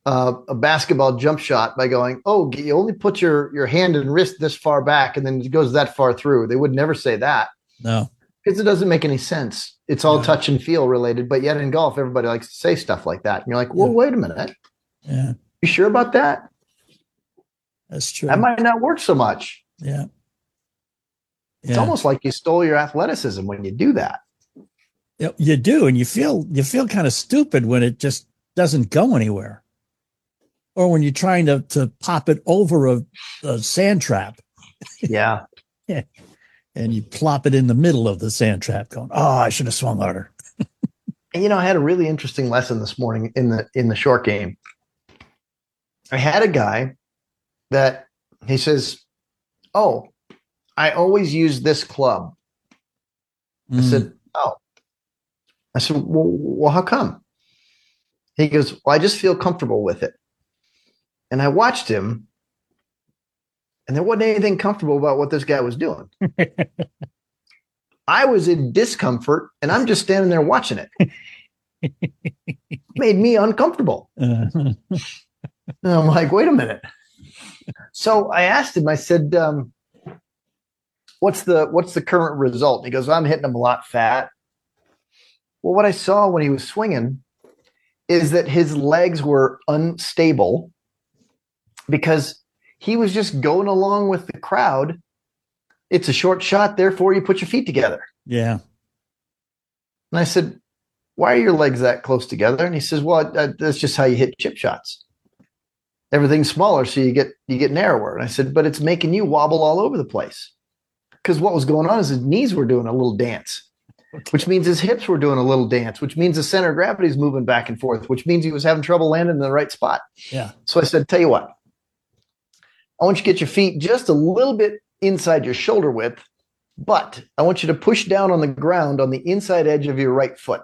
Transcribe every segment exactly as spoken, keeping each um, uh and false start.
uh, a basketball jump shot by going, oh, you only put your, your hand and wrist this far back and then it goes that far through. They would never say that. No. Because it doesn't make any sense. It's all yeah. touch and feel related. But yet in golf, everybody likes to say stuff like that. And you're like, well, yeah. wait a minute. Yeah. You sure about that? That's true. That might not work so much. Yeah. It's yeah. almost like you stole your athleticism when you do that. You do. And you feel, you feel kind of stupid when it just doesn't go anywhere. Or when you're trying to, to pop it over a, a sand trap. Yeah. yeah. And you plop it in the middle of the sand trap going, oh, I should have swung harder. And, you know, I had a really interesting lesson this morning in the in the short game. I had a guy that he says, oh, I always use this club. Mm. I said, oh. I said, well, well, how come? He goes, well, I just feel comfortable with it. And I watched him. And there wasn't anything comfortable about what this guy was doing. I was in discomfort, and I'm just standing there watching it. It made me uncomfortable. Uh-huh. And I'm like, wait a minute. So I asked him, I said, um, what's the what's the current result? And he goes, I'm hitting him a lot fat. Well, what I saw when he was swinging is that his legs were unstable because he was just going along with the crowd. It's a short shot, therefore you put your feet together. Yeah. And I said, why are your legs that close together? And he says, well, that, that's just how you hit chip shots. Everything's smaller, so you get you get narrower. And I said, but it's making you wobble all over the place. Because what was going on is his knees were doing a little dance, okay. which means his hips were doing a little dance, which means the center of gravity is moving back and forth, which means he was having trouble landing in the right spot. Yeah. So I said, tell you what, I want you to get your feet just a little bit inside your shoulder width, but I want you to push down on the ground on the inside edge of your right foot.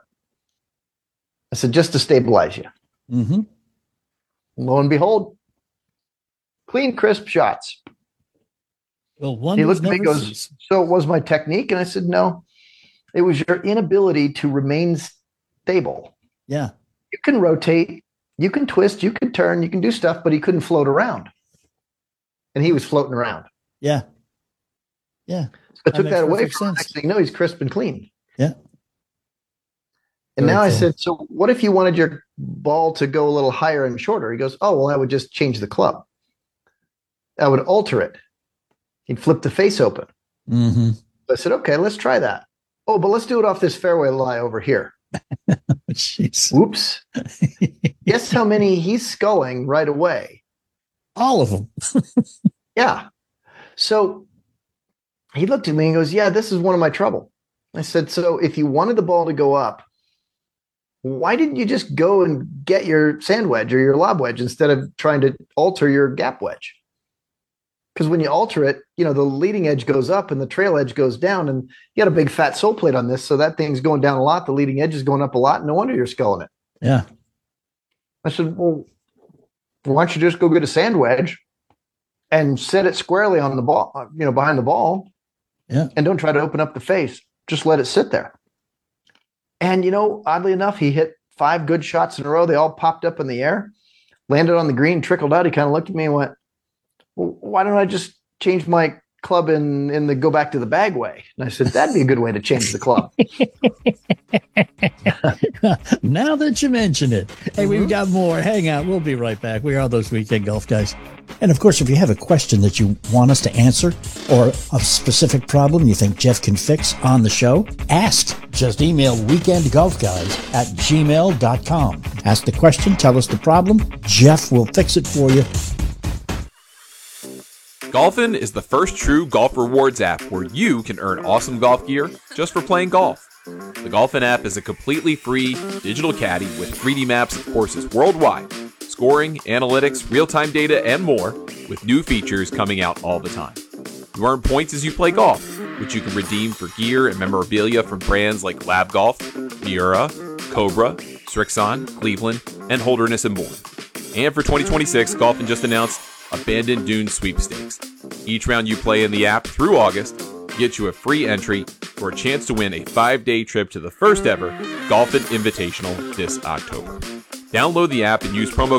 I said, just to stabilize you. Mm-hmm. Lo and behold, clean, crisp shots. Well, one he looked at me and goes, cease. so it was my technique? And I said, no, it was your inability to remain stable. Yeah. You can rotate, you can twist, you can turn, you can do stuff, but he couldn't float around. And he was floating around. Yeah. Yeah. So I took that, that away from him. Next thing you know, he's crisp and clean. Yeah. And Very now cool. I said, so what if you wanted your ball to go a little higher and shorter? He goes, oh, well, I would just change the club. I would alter it. He'd flip the face open. Mm-hmm. So I said, okay, let's try that. Oh, but let's do it off this fairway lie over here. Jeez. Whoops. Guess how many he's sculling right away? All of them. Yeah. So he looked at me and goes, yeah, this is one of my trouble. I said, so if you wanted the ball to go up, why didn't you just go and get your sand wedge or your lob wedge instead of trying to alter your gap wedge? Because when you alter it, you know, the leading edge goes up and the trail edge goes down, and you got a big fat sole plate on this. So that thing's going down a lot. The leading edge is going up a lot. No wonder you're sculling it. Yeah. I said, well, why don't you just go get a sand wedge and set it squarely on the ball, you know, behind the ball. Yeah. And don't try to open up the face. Just let it sit there. And, you know, oddly enough, he hit five good shots in a row. They all popped up in the air, landed on the green, trickled out. He kind of looked at me and went, well, why don't I just change my club in, in the go back to the bag way? And I said, that'd be a good way to change the club. Now that you mention it. Hey, mm-hmm. we've got more. Hang out. We'll be right back. We are those Weekend Golf Guys. And, of course, if you have a question that you want us to answer or a specific problem you think Jeff can fix on the show, ask. Just email weekendgolfguys at gmail dot com. Ask the question, tell us the problem. Jeff will fix it for you. Golfin is the first true golf rewards app where you can earn awesome golf gear just for playing golf. The Golfin app is a completely free digital caddy with three D maps of courses worldwide, scoring, analytics, real-time data, and more, with new features coming out all the time. You earn points as you play golf, which you can redeem for gear and memorabilia from brands like Lab Golf, Miura, Cobra, Strixon, Cleveland, and Holderness and Bourne. And for twenty twenty-six, Golfin just announced Abandoned Dunes Sweepstakes. Each round you play in the app through August gets you a free entry for a chance to win a five-day trip to the first ever Golfin Invitational this October. Download the app and use promo